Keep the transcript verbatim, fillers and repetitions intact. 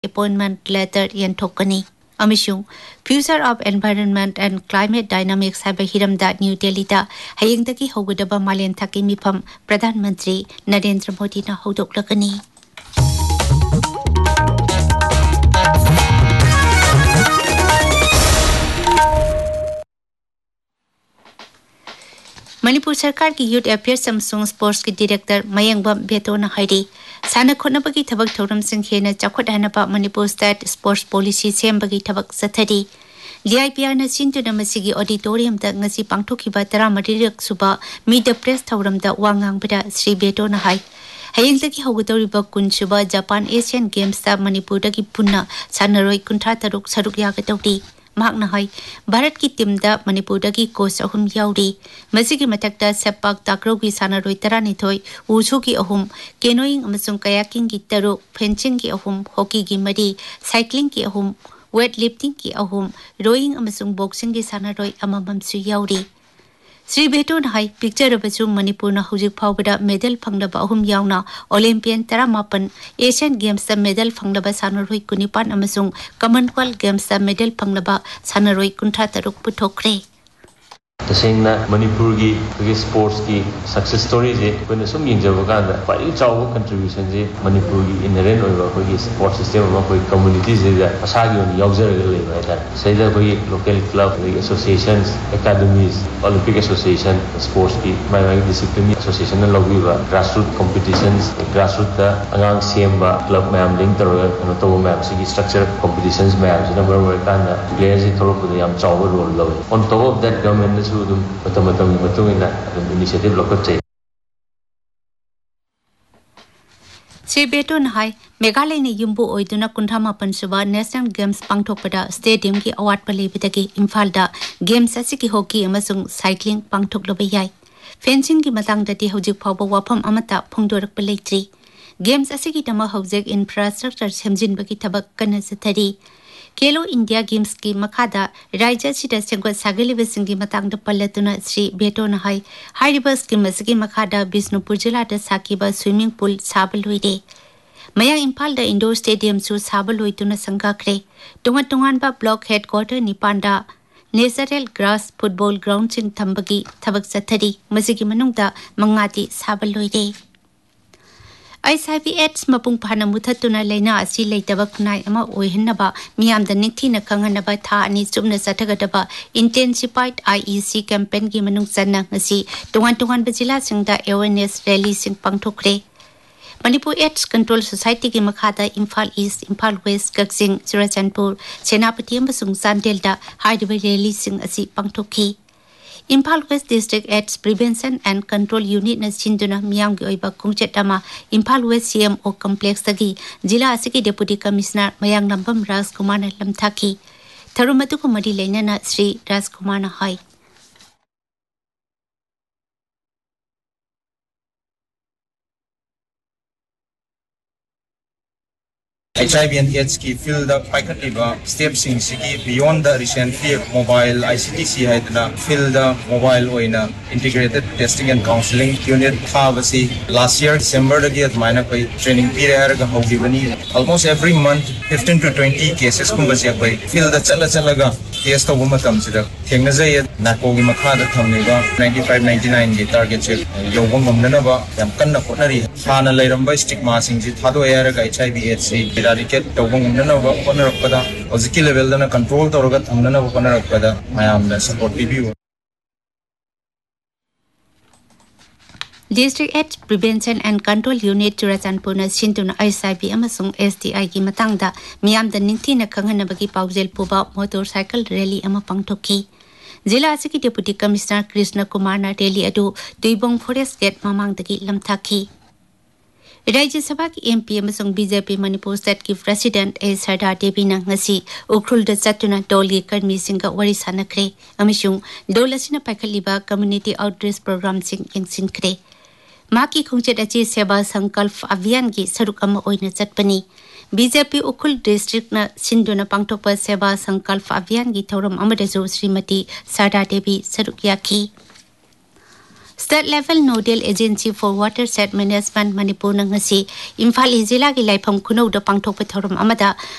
appointment letter yenthokani amishung future of environment and climate dynamics haiba hiramda New Delhi da hayengdagi hogadaba malen thaki mifam Pradhan Mantri Narendra Modi na hodoklakani Manipur Sarkar ki Youth Affairs Samsung Sports ki Director Mayangbam Betona Hairi Sana Khonabagi Thabak Thoram Singh Hena Chakot Hanapa Manipur State Sports Policy Sembagi Thabak Sathari D I P R na Sintu na Masigi Auditorium da ngasi pangthokiba taramarirak suba Meet the Press Thoram da wangang bada Sri Betona Hai Hayengdagi hogadoriba kunsuba Japan Asian Games da Manipur dagi punna sanaroi kuntra taruk saruk yagatawdi Mahakna hai Bharat ki team da Manipur dagi coach ahum yauri masigi mathakta sepak takraw gi sanaroi taranithoi wushu ki ahum canoeing amasung kayaking gi taruk fencing ki ahum hockey gi mari cycling ki ahum weightlifting ki ahum rowing amasung boxing gi sanaroi amamam su yauri Sri Beton hai picture abasu Manipur na hujik phawbada medal phanglaba ahum yauna Olympian taramapan Asian Games da medal phanglaba sanaroi kunipan amasung Commonwealth Games da medal phanglaba sanaroi kuntha taruk puthokre Tasengna Manipur gi gi sports ki success story je kone sum yingjaba kanda pai chaw contribution je Manipur gi inherent oiba ko gi sports system ma ko community je da asagi on yawjaraga leiba eta saida ko local club associations academies Olympic association sports ki mai mai discipline association na logiba grassroots competitions grassroots da angang semba club mayam link toroga no to mayam sigi structure competitions mayam na bar kanda players ji thoro ko yam chaw role law on top of that government Sudum matamatam matungina initiative lokachay Sri Beton hai Meghalaya ni yumbu oiduna kunthama pansuba National Games pangthokpada stadium ki award palibitagi Imphal da games asiki hockey amasung cycling pangthoklaba yai fencing ki matangdati hojik phawba wafam amata phongdorak palaitri games asiki tama hojik infrastructure semjinbagi thabak kana sathari Kelo India Games ki makhada Raija Sida Sengwa Sagaliba Singi Matangda Palatuna Sri Betona Hai Hariba Scheme Sigi Makhada Bisnupur Jila da Sakiba Swimming Pool Sabalhuide Maya Impal da Indoor Stadium su Sabalhuituna Sangakre Tunga Tunganba Block Headquarter Nipanda Natural Grass Football Ground Sing Thambagi Thabak Sathari Masigi Manungda Mangati Sabalhuide I S I V AIDS mapung phana muthatuna leina asi leitaba khunai ama oihinaba miyamda ningthina khanganaba tha ani chumna sathagadaba intensified I E C campaign gi manung channa ngasi tungan tungan bajila singda awareness rally sing pangthokre Manipur AIDS Control Society gi makhada Imphal East Imphal West Kaksing Churachandpur Senapati amasung Chandel da haidiba rally sing asi pangthokhi Imphal West District AIDS Prevention and Control Unit na sinduna miyam gi oiba kungchet ama Imphal West C M O complex tagi jila asiki deputy commissioner Mayang Nambam Raj Kumar na lamthaki tharumatu ko mari leina na Sri Raj Kumar na hai H I V and AIDS ki field the paikatiba steps in sigi beyond the recently mobile I C T C haidna field the mobile oina integrated testing and counseling unit thabasi last year December dagi admaina koi training period ga hogibani almost every month fifteen to twenty cases kumba se koi field the chala chala ga test to matam sida thengna jai nako gi makha da thamnega ninety-five ninety-nine gi target che yobong ngomna ba yam kanna khotnari hana leiramba stigma sing ji thado era ga H I V AIDS eradicate tawang umna ba konarakpada oziki level dana control tawraga thamna ba konarakpada mayamna support review District AIDS Prevention and Control Unit Churachandpur na sintuna I S I V amasung S T I gi matangda miyamda ningthina kanghanabagi paujel puba motorcycle rally ama pangthokhi Jila asiki deputy commissioner Krishna Kumar na rally adu Tuibong Forest Gate mamangdagi lamthaki Rajya Sabha ki M P amasung B J P Manipur State ki President A Sarda Devi na ngasi ukrul da chatuna dol gi karmi singa wari sanakre amishung dol asina paikhaliba community outreach program sing yengsinkre Maki khungchet achi seba sankalp abhiyan gi saruk ama oina chatpani B J P Ukul district na sinduna pangthokpa seba sankalp abhiyan gi thoram amadajo Srimati Sarda Devi saruk yakhi State level nodal agency for watershed management Manipur na ngasi Imphal Jila gi laifam khunau da pangthokpa thoram amada